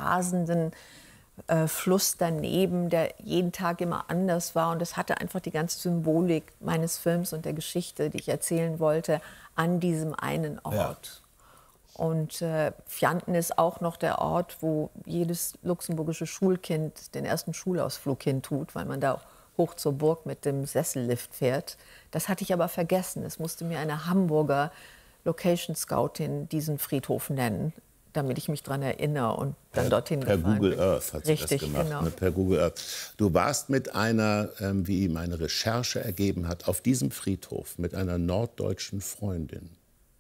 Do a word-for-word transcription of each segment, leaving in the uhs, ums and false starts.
rasenden äh, Fluss daneben, der jeden Tag immer anders war. Und das hatte einfach die ganze Symbolik meines Films und der Geschichte, die ich erzählen wollte, an diesem einen Ort. Ja. Und äh, Vjanten ist auch noch der Ort, wo jedes luxemburgische Schulkind den ersten Schulausflug hin tut, weil man da hoch zur Burg mit dem Sessellift fährt. Das hatte ich aber vergessen. Es musste mir eine Hamburger Location Scoutin diesen Friedhof nennen, damit ich mich daran erinnere und dann per, dorthin per gefahren Google bin. Earth hat sie Richtig, das gemacht, genau. ne, per Google Earth. Du warst mit einer, ähm, wie meine Recherche ergeben hat, auf diesem Friedhof mit einer norddeutschen Freundin.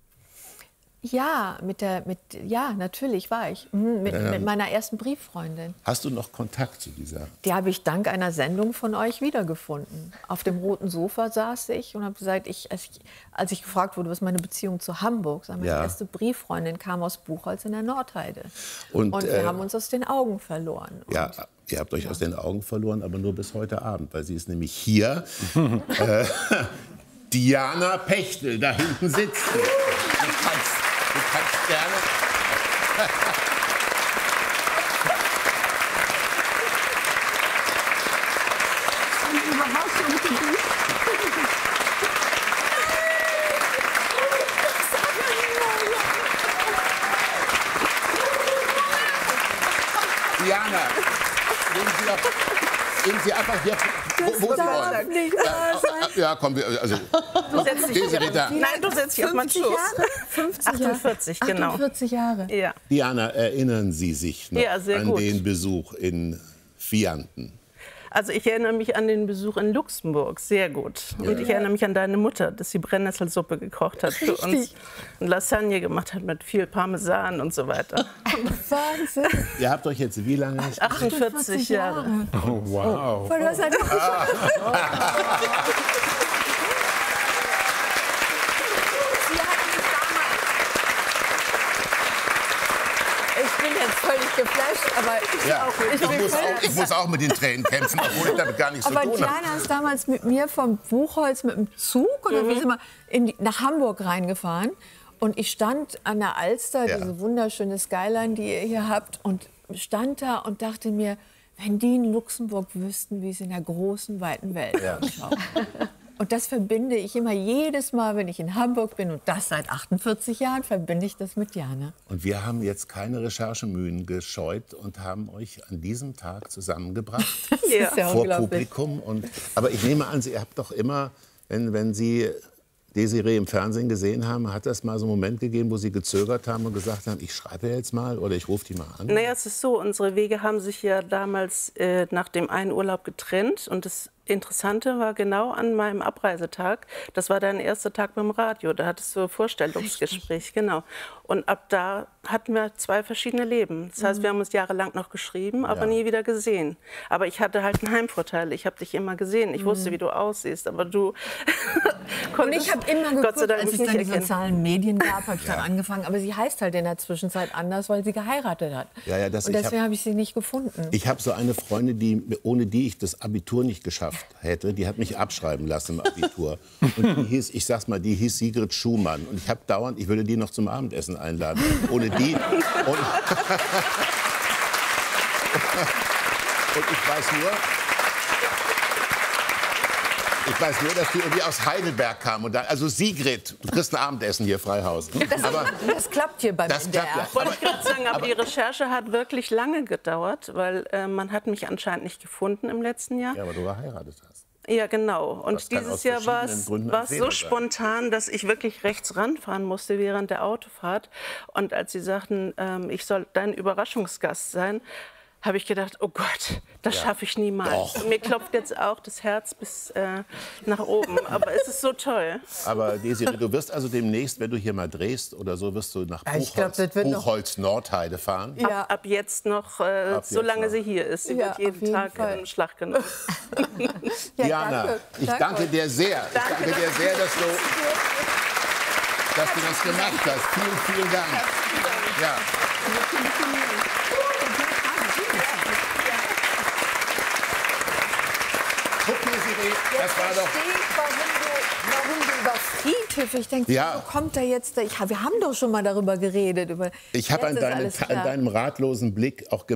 Ja, mit der, mit, ja, natürlich war ich. Mhm, mit, ähm, mit meiner ersten Brieffreundin. Hast du noch Kontakt zu dieser? Die habe ich dank einer Sendung von euch wiedergefunden. Auf dem roten Sofa saß ich und habe gesagt, ich, als, ich, als ich gefragt wurde, was meine Beziehung zu Hamburg ist, meine ja. erste Brieffreundin kam aus Buchholz in der Nordheide. Und, und wir äh, haben uns aus den Augen verloren. Ja, und, ihr habt euch ja. aus den Augen verloren, aber nur bis heute Abend, weil sie ist nämlich hier. äh, Diana Pechtel, da hinten sitzt sie. Du kannst, du kannst gerne... Diana, nehmen Sie doch, nehmen Sie einfach hier, wo, wo Sie wollen. Nicht ja, ja, komm, wir, also, du setzt dich Desiree, da. Nein, du setzt dich auf meinen Schoß. achtundvierzig, genau. achtundvierzig Jahre. Ja. Diana, erinnern Sie sich noch ja, an gut. den Besuch in Vjanten? Also ich erinnere mich an den Besuch in Luxemburg, sehr gut. Und ja. ich erinnere mich an deine Mutter, dass sie Brennnesselsuppe gekocht hat für uns und Lasagne gemacht hat mit viel Parmesan und so weiter. Wahnsinn! Ihr habt euch jetzt wie lange? achtundvierzig Jahre. Oh, wow. Oh. Das hat ah. Ich bin jetzt völlig geflasht, aber ich, ja, auch, ich, ich, muss auch, ich muss auch mit den Tränen kämpfen, obwohl ich damit gar nichts aber zu tun habe. Aber Diana ist damals mit mir vom Buchholz mit dem Zug oder mhm. wie sind wir in die, nach Hamburg reingefahren. Und ich stand an der Alster, ja. diese wunderschöne Skyline, die ihr hier habt, und stand da und dachte mir, wenn die in Luxemburg wüssten, wie es in der großen, weiten Welt ja. ausschaut. Und das verbinde ich immer jedes Mal, wenn ich in Hamburg bin, und das seit achtundvierzig Jahren, verbinde ich das mit Diana. Und wir haben jetzt keine Recherchemühen gescheut und haben euch an diesem Tag zusammengebracht, ja. ja vor Publikum. Und, aber ich nehme an, Sie habt doch immer, wenn, wenn Sie Desiree im Fernsehen gesehen haben, hat es mal so einen Moment gegeben, wo Sie gezögert haben und gesagt haben, ich schreibe jetzt mal oder ich rufe die mal an? Naja, es ist so, unsere Wege haben sich ja damals äh, nach dem einen Urlaub getrennt. Und das Interessante war genau an meinem Abreisetag, das war dein erster Tag beim Radio, da hattest du ein Vorstellungsgespräch, Richtig. genau. Und ab da hatten wir zwei verschiedene Leben. Das heißt, wir haben uns jahrelang noch geschrieben, aber ja. nie wieder gesehen. Aber ich hatte halt einen Heimvorteil, ich habe dich immer gesehen, ich wusste, wie du aussiehst, aber du konntest, ich habe immer geguckt, Gott sei Dank, als es nicht dann die erkennen. sozialen Medien gab, habe ich ja. dann angefangen, aber sie heißt halt in der Zwischenzeit anders, weil sie geheiratet hat. Ja, ja, das, und deswegen habe ich sie nicht gefunden. Ich habe so eine Freundin, die, ohne die ich das Abitur nicht geschafft hätte, die hat mich abschreiben lassen im Abitur. Und die hieß, ich sag's mal, die hieß Sigrid Schumann. Und ich habe dauernd, ich würde die noch zum Abendessen einladen. Ohne die. Und, und ich weiß nur, ich weiß nur, dass die irgendwie aus Heidelberg kam. Und dann, also Sigrid, du kriegst ein Abendessen hier, Freihaus. Das, aber, das klappt hier beim das M D R. Klappt, ja. Wollte ich gerade sagen, aber, aber die Recherche hat wirklich lange gedauert, weil äh, man hat mich anscheinend nicht gefunden im letzten Jahr. Ja, aber du geheiratet hast. Ja, genau. Und dieses Jahr war es so spontan, dass ich wirklich rechts ranfahren musste während der Autofahrt. Und als sie sagten, ähm, ich soll dein Überraschungsgast sein, habe ich gedacht, oh Gott, das ja. schaffe ich niemals. Und mir klopft jetzt auch das Herz bis äh, nach oben. Aber es ist so toll. Aber Desiree, du wirst also demnächst, wenn du hier mal drehst oder so, wirst du nach ja, Buchholz, glaub, Buchholz Nordheide fahren? Ja. Ab, ab jetzt noch, äh, ab solange jetzt noch. sie hier ist. Sie ja, wird jeden Tag Fall. in Schlag genommen. ja, Diana, danke. ich danke. danke dir sehr. Danke. Ich danke dir sehr, dass du, dass du das gemacht hast. Vielen, vielen Dank. Ja. Das war doch. Warum du über Friedhöfe, ich denke, ja. wo kommt da jetzt? Ich, wir haben doch schon mal darüber geredet. Über ich habe an, deine, an deinem ratlosen Blick auch gemerkt,